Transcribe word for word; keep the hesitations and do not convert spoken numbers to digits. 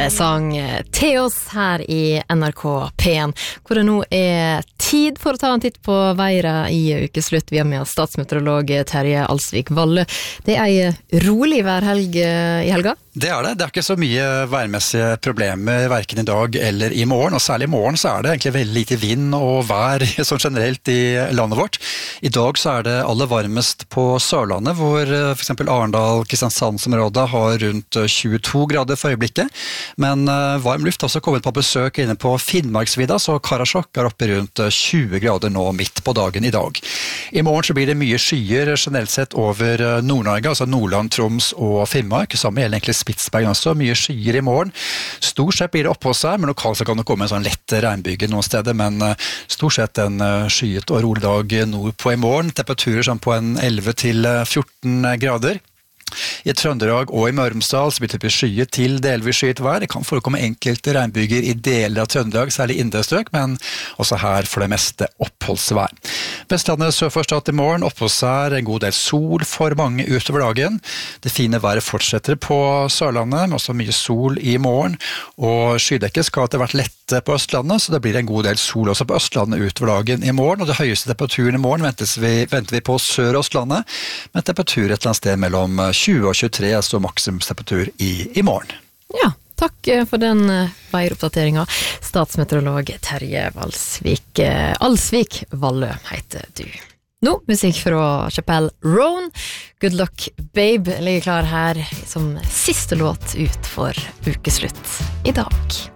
sang til oss her i N R K P en, hvor det nå er tid for å ta en titt på været i ukeslutt. Vi har med oss statsmeteorolog Terje Alsvik Valle. Det er ei rolig værhelg i helga. Det er det. Det er ikke så mye værmessige problemer hverken i dag eller i morgen, og særlig i morgen så er det egentlig veldig lite vind og vær sånn generelt i landet vårt. I dag så er det aller varmest på Sørlandet, hvor for eksempel Arendal, Kristiansandsområdet har rundt tjueto grader for øyeblikket, men varm luft har også kommet på besøk inne på Finnmarksvidda, så Karasjok er oppe rundt tjue grader nå midt på dagen i dag. I morgen så blir det mye skyer generelt sett over Nord-Norge, altså Nordland, Troms og Finnmark, samme gjelder egentlig Spitsbergen også, mye skyer i morgen. Stort sett blir det opphold seg, men lokalt så kan det komme en sånn lett regnbyge noen steder, men stort sett en skyet og rolig dag nordpå i morgen. Temperaturer sånn på en elleve til fjorten grader. I Trøndelag og i Møre og Romsdal så blir det skyet til delvis skyet vær. Det kan forekomme enkelte regnbyger i deler av Trøndelag, særlig indre strøk, men også her for det meste oppholdsvær. Vestlandet sør for Stad i morgen, oppholdsvær, en god del sol for mange utover dagen. Det fine været fortsetter på Sørlandet, med også mye sol i morgen, og skydekket skal etter hvert lette på Østlandet, så det blir en god del sol også på Østlandet utover dagen i morgen, og det høyeste temperaturen i morgen venter vi, venter vi på Sør-Østlandet, med temperatur et eller annet sted mellom tjue og tjuetre, så maksimumstemperatur i, i morgen. Ja, takk for den væroppdateringen. Statsmeteorolog Terje Alsvik, Alsvik Valle heter du. Nå, musikk fra Chappelle Roan. Good Luck Babe ligger klar her som siste låt ut for ukeslutt i dag.